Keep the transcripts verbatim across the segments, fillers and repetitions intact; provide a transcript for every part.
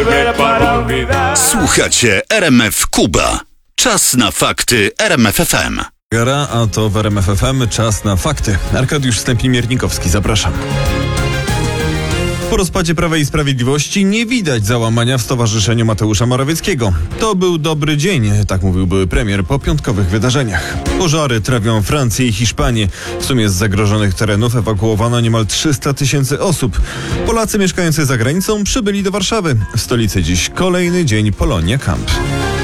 Słuchacie R M F Kuba. Czas na fakty R M F F M. Gara, a to w R M F F M czas na fakty. Arkadiusz Stępień-Miernikowski, zapraszam. Po rozpadzie Prawa i Sprawiedliwości nie widać załamania w Stowarzyszeniu Mateusza Morawieckiego. To był dobry dzień, tak mówił były premier po piątkowych wydarzeniach. Pożary trawią Francję i Hiszpanię. W sumie z zagrożonych terenów ewakuowano niemal trzysta tysięcy osób. Polacy mieszkający za granicą przybyli do Warszawy. W stolicy dziś kolejny dzień Polonia Camp.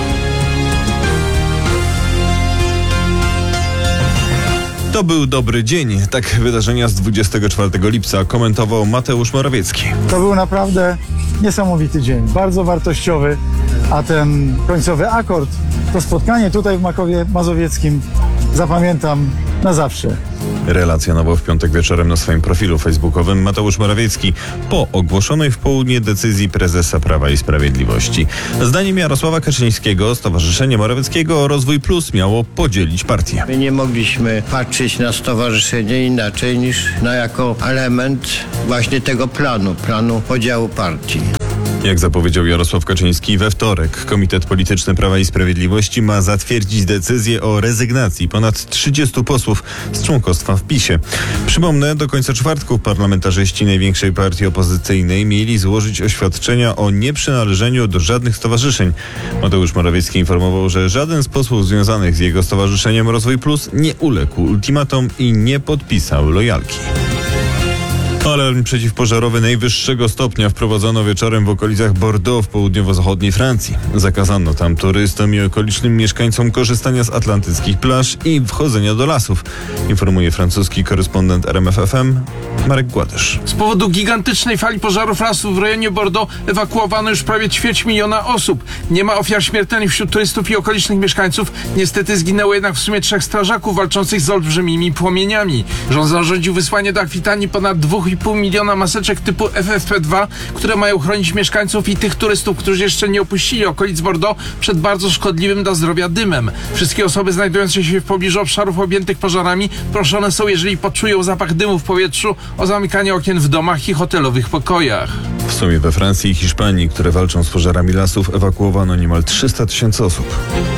To był dobry dzień. Tak wydarzenia z dwudziestego czwartego lipca komentował Mateusz Morawiecki. To był naprawdę niesamowity dzień, bardzo wartościowy, a ten końcowy akord, to spotkanie tutaj w Makowie Mazowieckim zapamiętam na zawsze. Relacjonował w piątek wieczorem na swoim profilu facebookowym Mateusz Morawiecki po ogłoszonej w południe decyzji prezesa Prawa i Sprawiedliwości. Zdaniem Jarosława Kaczyńskiego Stowarzyszenie Morawieckiego o Rozwój Plus miało podzielić partię. My nie mogliśmy patrzeć na stowarzyszenie inaczej niż na jako element właśnie tego planu, planu podziału partii. Jak zapowiedział Jarosław Kaczyński, we wtorek Komitet Polityczny Prawa i Sprawiedliwości ma zatwierdzić decyzję o rezygnacji ponad trzydziestu posłów z członkostwa w PiSie. Przypomnę, do końca czwartku parlamentarzyści największej partii opozycyjnej mieli złożyć oświadczenia o nieprzynależeniu do żadnych stowarzyszeń. Mateusz Morawiecki informował, że żaden z posłów związanych z jego stowarzyszeniem Rozwój Plus nie uległ ultimatom i nie podpisał lojalki. Alarm przeciwpożarowy najwyższego stopnia wprowadzono wieczorem w okolicach Bordeaux w południowo-zachodniej Francji. Zakazano tam turystom i okolicznym mieszkańcom korzystania z atlantyckich plaż i wchodzenia do lasów, informuje francuski korespondent R M F F M Marek Gładysz. Z powodu gigantycznej fali pożarów lasów w rejonie Bordeaux ewakuowano już prawie ćwierć miliona osób. Nie ma ofiar śmiertelnych wśród turystów i okolicznych mieszkańców. Niestety zginęło jednak w sumie trzech strażaków walczących z olbrzymimi płomieniami. Rząd zarządził wysłanie do Akwitanii ponad dwóch i pół miliona maseczek typu F F P dwa, które mają chronić mieszkańców i tych turystów, którzy jeszcze nie opuścili okolic Bordeaux przed bardzo szkodliwym dla zdrowia dymem. Wszystkie osoby znajdujące się w pobliżu obszarów objętych pożarami proszone są, jeżeli poczują zapach dymu w powietrzu, o zamykanie okien w domach i hotelowych pokojach. W sumie we Francji i Hiszpanii, które walczą z pożarami lasów, ewakuowano niemal trzysta tysięcy osób.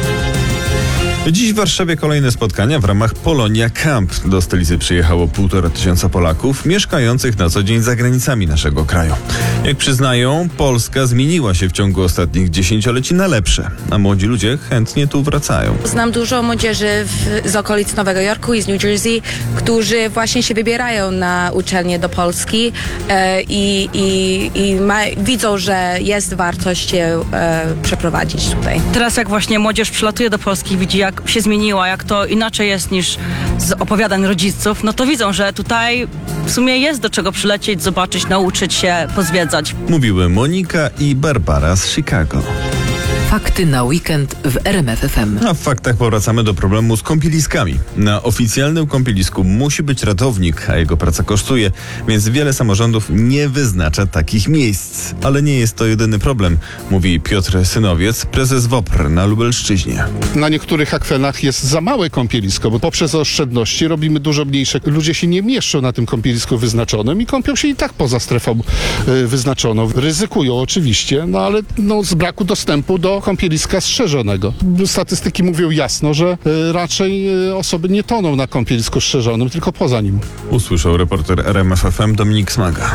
Dziś w Warszawie kolejne spotkania w ramach Polonia Camp. Do stolicy przyjechało półtora tysiąca Polaków mieszkających na co dzień za granicami naszego kraju. Jak przyznają, Polska zmieniła się w ciągu ostatnich dziesięcioleci na lepsze, a młodzi ludzie chętnie tu wracają. Znam dużo młodzieży w, z okolic Nowego Jorku i z New Jersey, którzy właśnie się wybierają na uczelnię do Polski e, i, i, i ma, widzą, że jest wartość je e, przeprowadzić tutaj. Teraz jak właśnie młodzież przylatuje do Polski, widzi jak się zmieniła, jak to inaczej jest niż z opowiadań rodziców, no to widzą, że tutaj w sumie jest do czego przylecieć, zobaczyć, nauczyć się, pozwiedzać. Mówiły Monika i Barbara z Chicago. Fakty na weekend w R M F F M. A w faktach powracamy do problemu z kąpieliskami. Na oficjalnym kąpielisku musi być ratownik, a jego praca kosztuje, więc wiele samorządów nie wyznacza takich miejsc. Ale nie jest to jedyny problem, mówi Piotr Synowiec, prezes W O P R na Lubelszczyźnie. Na niektórych akwenach jest za małe kąpielisko, bo poprzez oszczędności robimy dużo mniejsze. Ludzie się nie mieszczą na tym kąpielisku wyznaczonym i kąpią się i tak poza strefą y, wyznaczoną. Ryzykują oczywiście, no ale no, z braku dostępu do kąpieliska strzeżonego. Statystyki mówią jasno, że y, raczej y, osoby nie toną na kąpielisku strzeżonym, tylko poza nim. Usłyszał reporter R M F F M Dominik Smaga.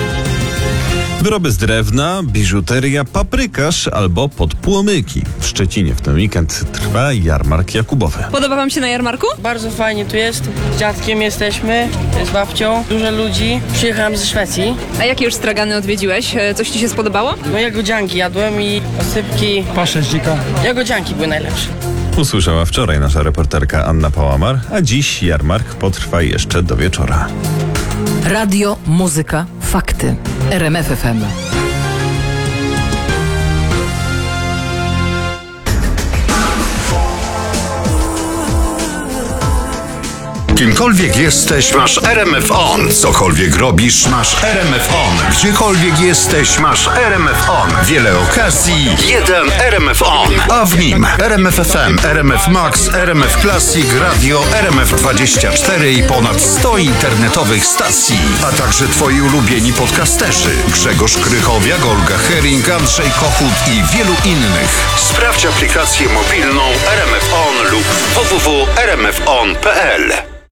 Wyroby z drewna, biżuteria, paprykarz albo podpłomyki. W Szczecinie w ten weekend trwa jarmark Jakubowy. Podoba wam się na jarmarku? Bardzo fajnie tu jest. Z dziadkiem jesteśmy, z babcią. Dużo ludzi. Przyjechałem ze Szwecji. A jakie już stragany odwiedziłeś? Coś ci się spodobało? No jagodzianki jadłem i osypki. Paszę z dzika. Jagodzianki były najlepsze. Usłyszała wczoraj nasza reporterka Anna Pałamar, a dziś jarmark potrwa jeszcze do wieczora. Radio, muzyka, fakty. R M F F M. Kimkolwiek jesteś, masz R M F On. Cokolwiek robisz, masz R M F On. Gdziekolwiek jesteś, masz R M F On. Wiele okazji, jeden R M F On. A w nim R M F F M, R M F Max, R M F Classic, Radio, R M F dwadzieścia cztery i ponad sto internetowych stacji. A także twoi ulubieni podcasterzy. Grzegorz Krychowiak, Olga Hering, Andrzej Kochut i wielu innych. Sprawdź aplikację mobilną R M F On lub w w w kropka r m f on kropka p l.